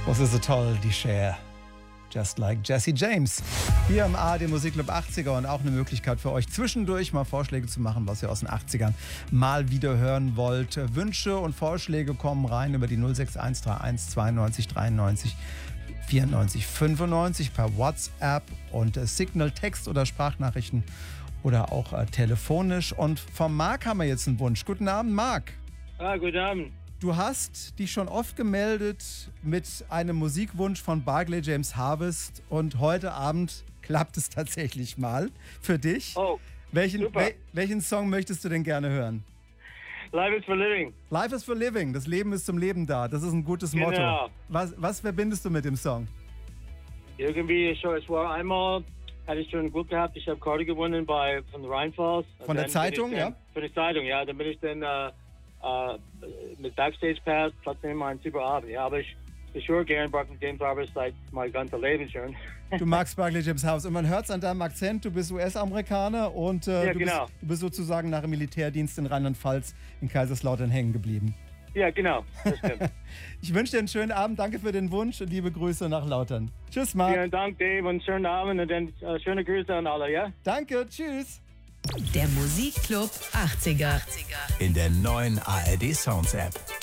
Was ist so toll, die Cher. Just like Jesse James. Hier im ARD Musikclub 80er und auch eine Möglichkeit für euch zwischendurch mal Vorschläge zu machen, was ihr aus den 80ern mal wieder hören wollt. Wünsche und Vorschläge kommen rein über die 06131 92 93 94 95 per WhatsApp und Signal, Text oder Sprachnachrichten oder auch telefonisch. Und vom Marc haben wir jetzt einen Wunsch. Guten Abend, Marc. Guten Abend. Du hast dich schon oft gemeldet mit einem Musikwunsch von Barclay James Harvest und heute Abend klappt es tatsächlich mal für dich. Oh, welchen Song möchtest du denn gerne hören? Life is for living. Life is for living, das Leben ist zum Leben da. Das ist ein gutes Motto. Genau. Was verbindest du mit dem Song? Irgendwie, es war einmal, hatte ich schon Glück gehabt, ich habe Karte gewonnen von Rheinfalls. Von der Zeitung, ja? Von der Zeitung, ja. Dann bin ich dann mit Backstage Pass, trotzdem ein super Abend. Ja, aber ich höre gern Barclay James Harvest seit mein ganzes Leben schon. Du magst Barclay James Harvest und man hört es an deinem Akzent, du bist US-Amerikaner und ja, du bist sozusagen nach dem Militärdienst in Rheinland-Pfalz in Kaiserslautern hängen geblieben. Ja, genau, das stimmt. Ich wünsche dir einen schönen Abend, danke für den Wunsch und liebe Grüße nach Lautern. Tschüss, Marc. Vielen Dank, Dave, und schönen Abend und dann schöne Grüße an alle, ja? Danke, tschüss. Der Musikclub 80er. In der neuen ARD Sounds App.